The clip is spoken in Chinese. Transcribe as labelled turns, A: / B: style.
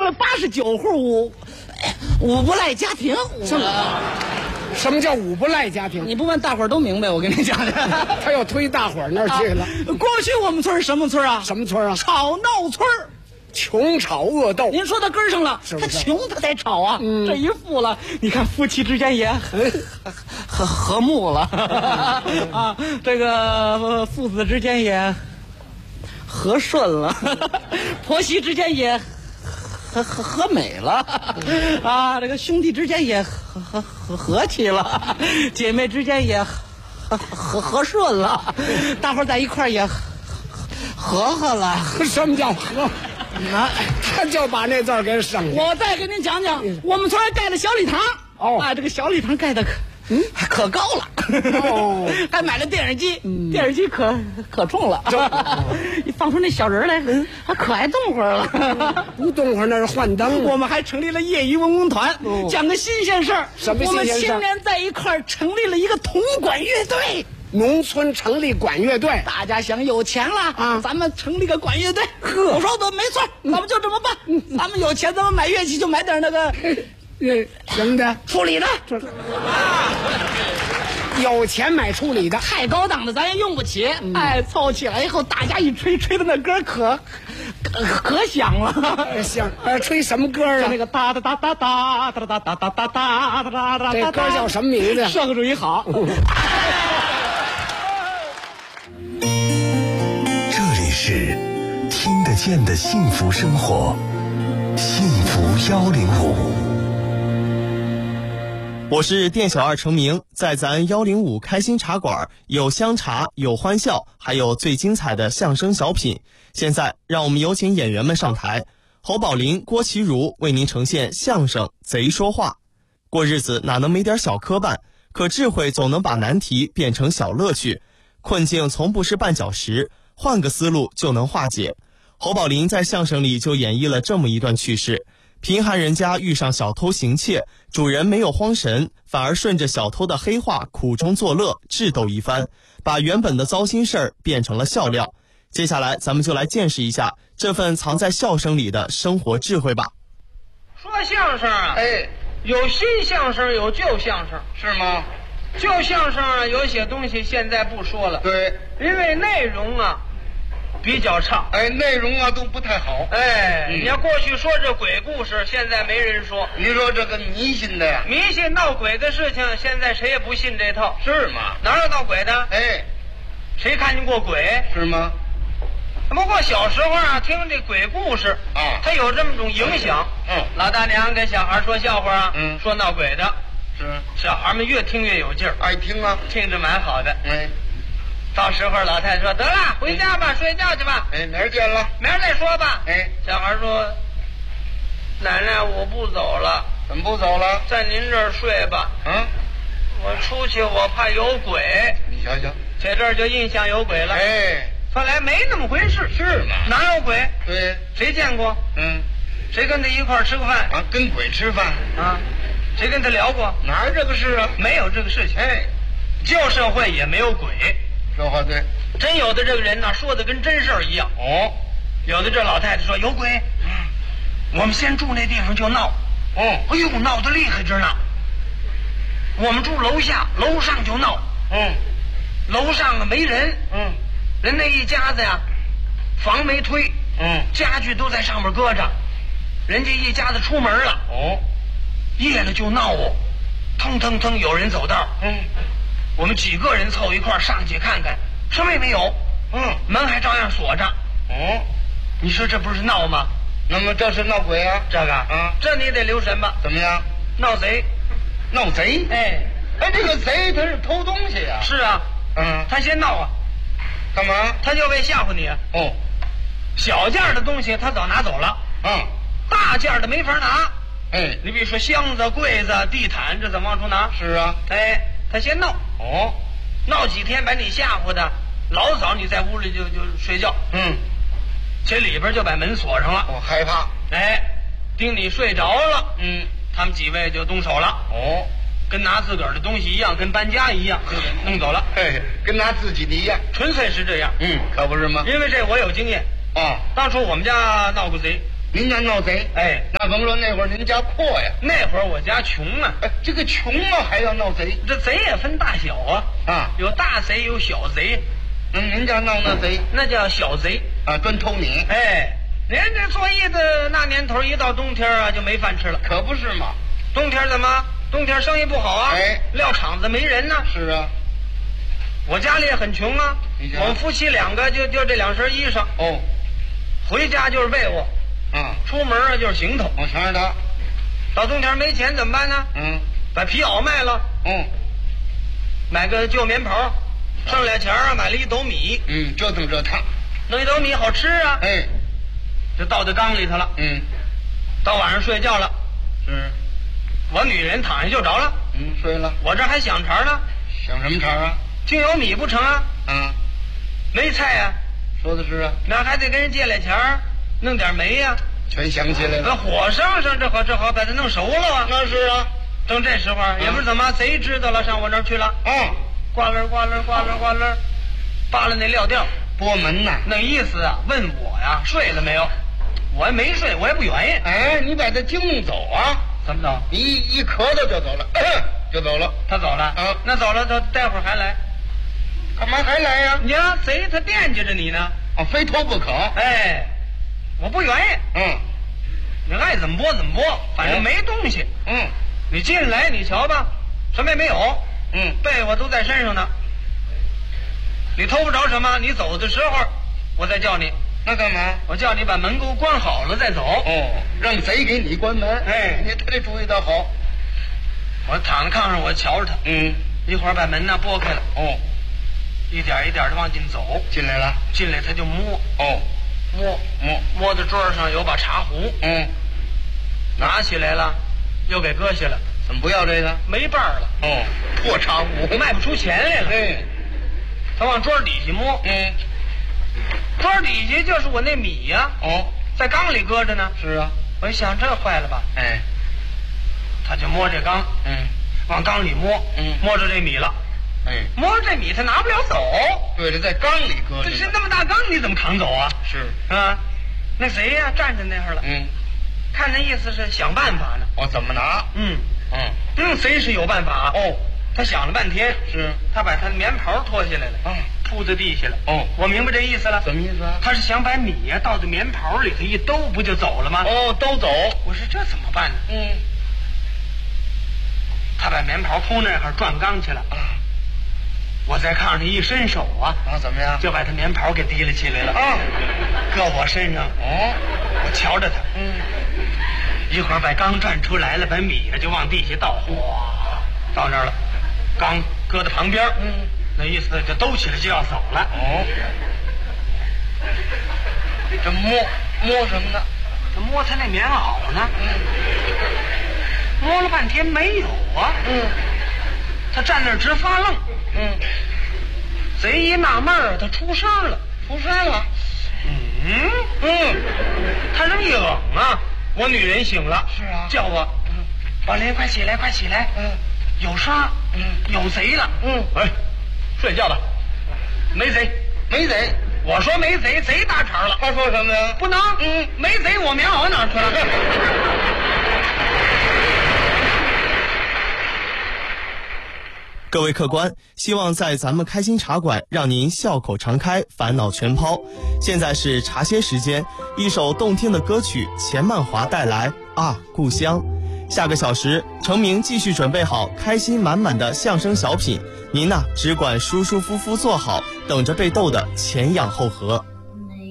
A: 了89户五不赖家庭。
B: 什么叫五不赖家庭？
A: 你不问大伙儿都明白，我跟你讲的。
B: 他又推大伙儿那儿去了。
A: 过去我们村是什么村啊？
B: 什么村啊？
A: 吵闹村。
B: 穷吵恶斗。
A: 您说到根儿上了，他穷他才吵啊。这一富了，你看夫妻之间也和睦了啊，这个父子之间也和顺了，婆媳之间也和美了啊，这个兄弟之间也和气了，姐妹之间也和顺了，大伙在一块儿也和了。
B: 什么叫和？他就把那字儿给省了。
A: 我再给您讲讲，我们村还盖了小礼堂。这个小礼堂盖的可高了。还买了电视机，电视机可重了。一放出那小人来，还可爱动会儿了。
B: 不动会儿那是换灯。
A: 我们还成立了业余文工团，讲个新鲜事儿。
B: 什么新鲜事儿？
A: 我们青年在一块儿成立了一个铜管乐队。
B: 农村成立管乐队，
A: 大家想有钱了啊，咱们成立个管乐队。我说的没错，咱们就这么办。咱们有钱，咱们买乐器就买点那个
B: 什么的
A: 处理的。
B: 有钱买处理的，
A: 太高档的咱也用不起。凑起来以后，大家一吹的那歌可响了。
B: 响，吹什么歌啊？
A: 那个哒哒哒哒哒哒哒哒哒哒哒哒哒。
B: 这歌叫什么名字？
A: 社会主义好。
C: 这里是听得见的幸福生活，幸福105。
D: 我是店小二程明，在咱105开心茶馆有香茶，有欢笑，还有最精彩的相声小品。现在让我们有请演员们上台，侯宝林、郭其儒为您呈现相声《贼说话》。过日子哪能没点小磕绊，可智慧总能把难题变成小乐趣。困境从不是绊脚石，换个思路就能化解。侯宝林在相声里就演绎了这么一段趣事：贫寒人家遇上小偷行窃，主人没有慌神，反而顺着小偷的黑话苦中作乐，智斗一番，把原本的糟心事儿变成了笑料。接下来咱们就来见识一下这份藏在笑声里的生活智慧吧。
E: 说相声啊，有新相声，有旧相声，
F: 是吗？
E: 旧相声啊，有些东西现在不说了，
F: 对，
E: 因为内容啊比较差，
F: 内容啊都不太好，
E: 你要过去说这鬼故事，现在没人说。
F: 你说这个迷信的呀，
E: 迷信闹鬼的事情，现在谁也不信这套，
F: 是吗？
E: 哪有闹鬼的？谁看见过鬼？
F: 是吗？
E: 不过小时候啊，听这鬼故事
F: 啊，
E: 它有这么种影响。老大娘给小孩说笑话啊，说闹鬼的，
F: 是
E: 小孩们越听越有劲儿，
F: 爱听啊，
E: 听着蛮好的。到时候老太太说得了，回家吧，睡觉去吧。
F: 明儿见了，
E: 明儿再说吧。小孩说，奶奶我不走了。
F: 怎么不走了？
E: 在您这儿睡吧。我出去我怕有鬼。
F: 你瞧瞧，
E: 在这儿就印象有鬼了。后来没那么回事。
F: 是吗？
E: 哪有鬼？
F: 对，
E: 谁见过？谁跟他一块儿吃过饭？
F: 跟鬼吃饭
E: 啊？谁跟他聊过？
F: 哪有这个事啊？
E: 没有这个事情。旧社会也没有鬼。
F: 说话对。
E: 真有的这个人呢，说的跟真事儿一样。有的这老太太说有鬼。我们先住那地方就闹。哎呦，闹得厉害着呢。我们住楼下，楼上就闹。楼上没人。人那一家子呀，房没推。家具都在上面搁着。人家一家子出门了。夜了就闹腾腾腾，有人走道。我们几个人凑一块上去看看，什么也没有。门还照样锁着。你说这不是闹吗？
F: 那么这是闹鬼啊？
E: 这个这你得留神吧？
F: 怎么样？
E: 闹贼。
F: 闹贼？这个贼他是偷东西呀。
E: 是啊。他先闹啊。
F: 干嘛？
E: 他就为吓唬你。小件的东西他早拿走了。大件的没法拿。你比如说箱子、柜子、地毯，这怎么往出拿？
F: 是啊。
E: 他先闹。闹几天把你吓唬的，老早你在屋里就睡觉。这里边就把门锁上了。
F: 我害怕。
E: 盯你睡着了。他们几位就动手了。跟拿自个儿的东西一样，跟搬家一样，就给弄走了。
F: 跟拿自己的一样，
E: 纯粹是这样。
F: 可不是吗？
E: 因为这我有经验。当初我们家闹过贼。
F: 您家闹贼？
E: 哎，
F: 那甭说那会儿您家阔呀，
E: 那会儿我家穷啊，
F: 哎，这个穷啊还要闹贼？
E: 这贼也分大小啊，
F: 啊，
E: 有大贼有小贼。
F: 您家闹那贼，
E: 那叫小贼
F: 啊，专偷你。
E: 哎，您这做艺的那年头，一到冬天啊就没饭吃了。
F: 可不是嘛？
E: 冬天怎么？冬天生意不好啊，
F: 哎，
E: 撂场子没人呢。
F: 是啊，
E: 我家里也很穷啊，
F: 我
E: 们夫妻2个就这2身衣裳。
F: 哦，
E: 回家就是被窝，出门啊就是行头。
F: 我全是他。
E: 到冬天没钱怎么办呢？把皮袄卖了，买个旧棉袍，剩俩钱啊买了1斗米，
F: 折腾热烫，
E: 弄1斗米好吃啊，
F: 哎，
E: 就倒在缸里头了，到晚上睡觉了，
F: 是，
E: 我女人躺下就着了，
F: 睡了，
E: 我这还想茬呢，
F: 想什么茬啊？
E: 净有米不成啊，没菜啊，
F: 说的是啊，
E: 那还得跟人借俩钱儿，弄点煤呀，
F: 全想起来了，
E: 那火上这好把它弄熟了啊，
F: 那是啊，
E: 正这时候也不是怎么贼知道了，上我那儿去了，呱楞呱楞呱楞呱楞，扒拉那料调，
F: 拨门呐，
E: 那意思啊，问我呀睡了没有？我也没睡，我也不愿意。
F: 哎，你把他惊走啊？
E: 怎么走？
F: 你一咳嗽就走了，就走了。
E: 他走了，那走了，他待会儿还来，
F: 干嘛还来呀？
E: 你呀，贼他惦记着你呢，
F: 非偷不可。
E: 哎，我不愿意。你爱怎么播怎么播，反正没东西。你进来你瞧吧，什么也没有。被窝都在身上呢。你偷不着什么，你走的时候我再叫你。
F: 那干嘛？
E: 我叫你把门给我关好了再走。
F: 让贼给你关门。哎，他这主意倒好。
E: 我躺在炕上，我瞧着他。一会儿把门呢拨开了。一点一点的往进走。
F: 进来了。
E: 进来他就摸。摸到桌上有把茶壶。拿起来了，又给搁下了。
F: 怎么不要这个？
E: 没伴儿了。
F: 破茶壶，
E: 卖不出钱来了。他往桌底下摸。桌底下就是我那米呀。在缸里搁着呢。
F: 是啊。
E: 我一想，这坏了吧？他就摸这缸。往缸里摸。摸着这米了。摸着这米他拿不了走。
F: 对了，在缸里搁着。
E: 这是那么大缸，你怎么扛走啊？
F: 是
E: 啊，那谁呀站在那儿了？看那意思是想办法呢。
F: 怎么拿？
E: 贼是有办法。他想了半天，
F: 是
E: 他把他的棉袍脱下来了，铺在地下了。我明白这意思了。
F: 什么意思啊？
E: 他是想把米呀倒在棉袍里头一兜，不就走了吗？
F: 都走。
E: 我说这怎么办呢？他把棉袍铺那儿转缸去了。我在炕上一伸手啊，
F: 怎么样？
E: 就把他棉袍给提了起来了。搁我身上。我瞧着他。一会儿把缸转出来了，把米就往地下倒。哗，到那儿了。缸搁在旁边。那意思就兜起来就要走了。
F: 这摸什么呢？
E: 他摸他那棉袄呢。摸了半天没有啊。他站那儿直发愣。贼一纳闷儿，他出声了。他这么一冷啊，我女人醒了。
F: 是啊，
E: 叫我，宝林快起来，快起来。有声。有贼了。睡觉吧。没贼。我说没贼，贼搭茬了。
F: 他说什么呀？
E: 不能。没贼，我棉袄哪儿去了？
D: 各位客官，希望在咱们开心茶馆让您笑口常开，烦恼全抛。现在是茶歇时间，一首动听的歌曲钱曼华带来啊故乡。下个小时，程明继续准备好开心满满的相声小品，您只管舒舒服服坐好，等着被逗得前仰后合。